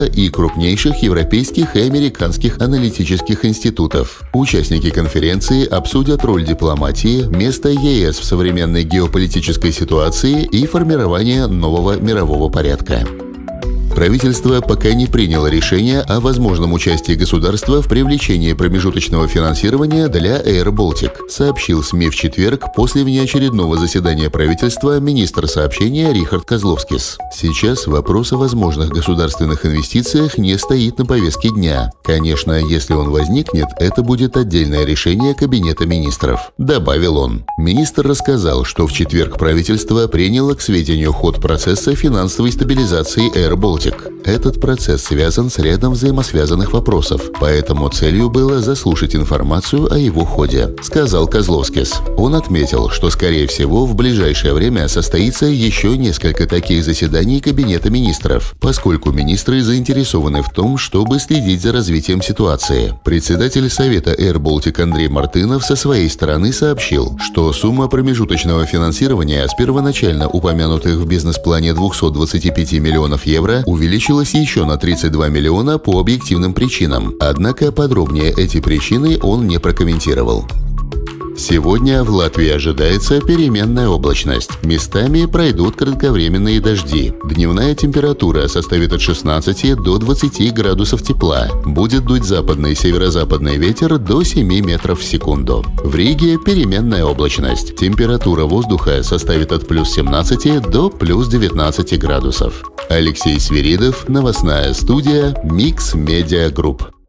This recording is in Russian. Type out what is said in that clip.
и крупнейших европейских и американских аналитических институтов. Участники конференции обсудят роль дипломатии, место ЕС в современной геополитической ситуации и формирование нового мирового порядка. Правительство пока не приняло решение о возможном участии государства в привлечении промежуточного финансирования для Air Baltic, сообщил СМИ в четверг после внеочередного заседания правительства министр сообщения Рихард Козловскис. Сейчас вопрос о возможных государственных инвестициях не стоит на повестке дня. Конечно, если он возникнет, это будет отдельное решение Кабинета министров, добавил он. Министр рассказал, что в четверг правительство приняло к сведению ход процесса финансовой стабилизации Air Baltic. Этот процесс связан с рядом взаимосвязанных вопросов, поэтому целью было заслушать информацию о его ходе, сказал Козловскис. Он отметил, что, скорее всего, в ближайшее время состоится еще несколько таких заседаний Кабинета министров, поскольку министры заинтересованы в том, чтобы следить за развитием ситуации. Председатель Совета Air Baltic Андрей Мартынов со своей стороны сообщил, что сумма промежуточного финансирования с первоначально упомянутых в бизнес-плане 225 миллионов евро увеличилась еще на 32 миллиона по объективным причинам, однако подробнее эти причины он не прокомментировал. Сегодня в Латвии ожидается переменная облачность. Местами пройдут кратковременные дожди. Дневная температура составит от 16 до 20 градусов тепла. Будет дуть западный и северо-западный ветер до 7 метров в секунду. В Риге переменная облачность. Температура воздуха составит от плюс 17 до плюс 19 градусов. Алексей Свиридов, новостная студия Mix Media Group.